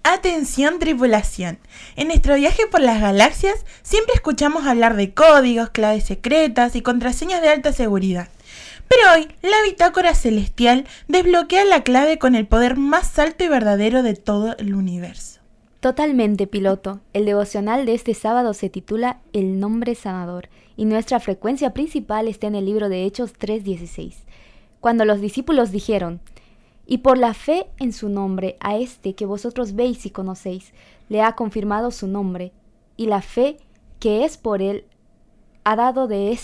Atención tripulación, en nuestro viaje por las galaxias siempre escuchamos hablar de códigos, claves secretas y contraseñas de alta seguridad. Pero hoy, la bitácora celestial desbloquea la clave con el poder más alto y verdadero de todo el universo. Totalmente, piloto. El devocional de este sábado se titula El nombre sanador y nuestra frecuencia principal está en el libro de Hechos 3:16. Cuando los discípulos dijeron: y por la fe en su nombre, a este que vosotros veis y conocéis, le ha confirmado su nombre, y la fe que es por él ha dado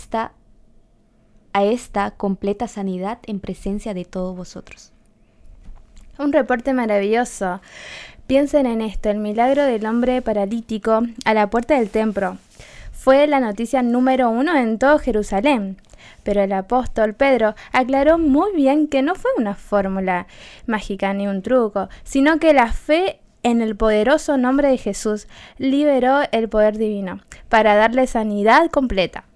a esta completa sanidad en presencia de todos vosotros. Un reporte maravilloso. Piensen en esto, el milagro del hombre paralítico a la puerta del templo. Fue la noticia número 1 en todo Jerusalén. Pero el apóstol Pedro aclaró muy bien que no fue una fórmula mágica ni un truco, sino que la fe en el poderoso nombre de Jesús liberó el poder divino para darle sanidad completa.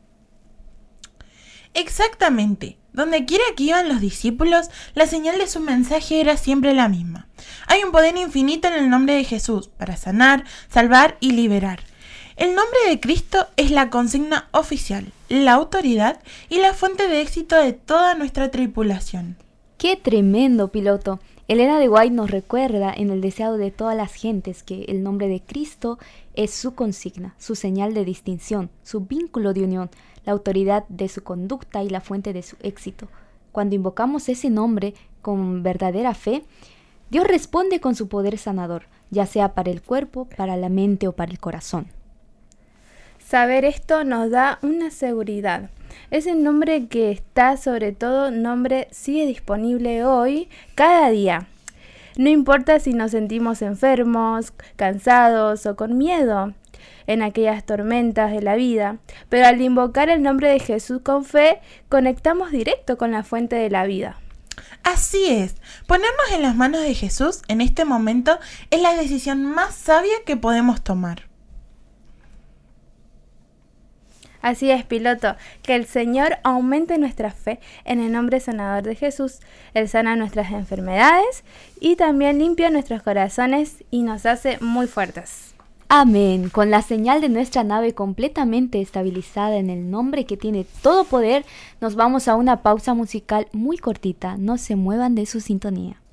Exactamente. Donde quiera que iban los discípulos, la señal de su mensaje era siempre la misma. Hay un poder infinito en el nombre de Jesús para sanar, salvar y liberar. El nombre de Cristo es la consigna oficial, la autoridad y la fuente de éxito de toda nuestra tripulación. ¡Qué tremendo, piloto! Elena de White nos recuerda en el deseado de todas las gentes que el nombre de Cristo es su consigna, su señal de distinción, su vínculo de unión, la autoridad de su conducta y la fuente de su éxito. Cuando invocamos ese nombre con verdadera fe, Dios responde con su poder sanador, ya sea para el cuerpo, para la mente o para el corazón. Saber esto nos da una seguridad. Ese nombre que está sobre todo nombre sigue disponible hoy, cada día. No importa si nos sentimos enfermos, cansados o con miedo en aquellas tormentas de la vida, pero al invocar el nombre de Jesús con fe, conectamos directo con la fuente de la vida. Así es, ponernos en las manos de Jesús en este momento es la decisión más sabia que podemos tomar. Así es, piloto, que el Señor aumente nuestra fe en el nombre sanador de Jesús. Él sana nuestras enfermedades y también limpia nuestros corazones y nos hace muy fuertes. Amén. Con la señal de nuestra nave completamente estabilizada en el nombre que tiene todo poder, nos vamos a una pausa musical muy cortita. No se muevan de su sintonía.